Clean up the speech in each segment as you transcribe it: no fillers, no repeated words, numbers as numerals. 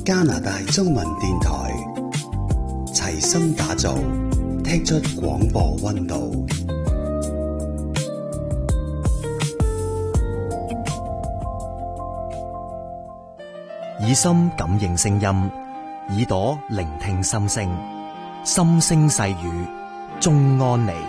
加拿大中文電台齊心打造，踢出廣播溫度。 以心感應聲音，耳朵聆聽心聲，心聲細語，眾安妮。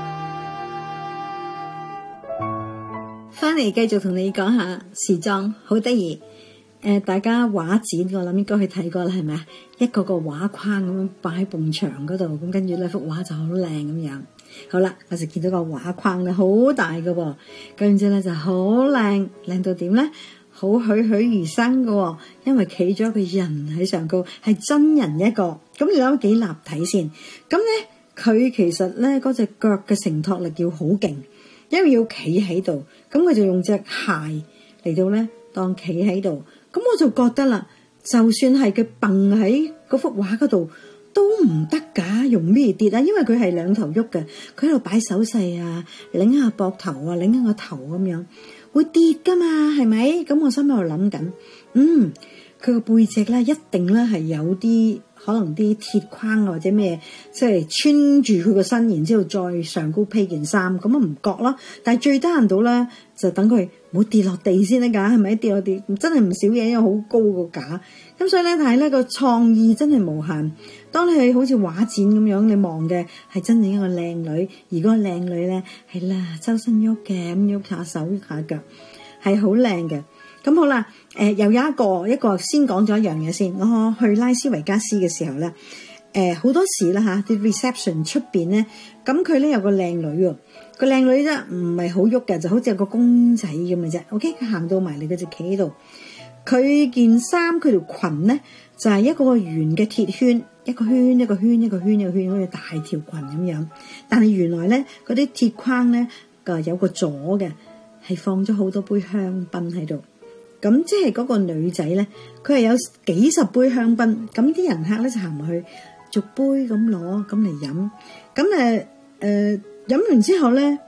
翻嚟繼續同你講下時裝，好得意。大家畫展我諗應該去睇過啦，係咪啊？一個個畫框咁樣擺喺埲牆嗰度，咁跟住呢幅畫就好靚咁樣。好啦，我就見到個畫框咧好大嘅喎，跟住咧就好靚，靚到點咧？好栩栩如生嘅，因為企咗個人喺上高，係真人一個。咁你諗幾立體先？咁咧佢其實咧嗰隻腳嘅承托力要好勁，因為要企喺度，咁佢就用隻鞋嚟到咧當企喺度。咁我就覺得啦，就算係佢蹦喺嗰幅畫嗰度都唔得㗎，用咩跌啊？因為佢係兩頭喐嘅，佢喺度擺手勢啊，擰下膊頭啊，擰下個頭咁樣，會跌㗎嘛，係咪？咁我心喺度諗緊，佢個背脊咧一定咧係有啲可能啲鐵框或者咩，即係穿住佢個身，然之後再上高披件衫，咁啊唔覺咯。但係最低限度咧，就等佢唔好跌落地先得㗎，係咪？跌落地真係唔少嘢，因為好高個架。咁所以咧，但係咧個創意真係無限。當你係好似畫展咁樣，你望嘅係真正一個靚女，而嗰個靚女咧係啦，周身喐嘅，咁喐下手喐下腳，係好靚嘅。咁好啦，又有一個先講咗一樣嘢先。我去拉斯維加斯嘅時候咧，好多時啦嚇，啲 reception 出邊咧，咁佢咧有個靚女喎，個靚女咧唔係好喐嘅，就好似有個公仔咁嘅啫。OK，佢行到埋嚟，佢就企喺度。佢件衫佢條裙咧就係一個圓嘅鐵圈，一個圈一個圈一個圈一個圈，好似大條裙咁樣。但係原來咧嗰啲鐵框咧有個座嘅，係放咗好多杯香檳喺度。咁即係嗰個女仔咧，佢係有幾十杯香檳，咁啲人客咧就行埋去逐杯咁攞咁嚟飲，咁飲完之後咧，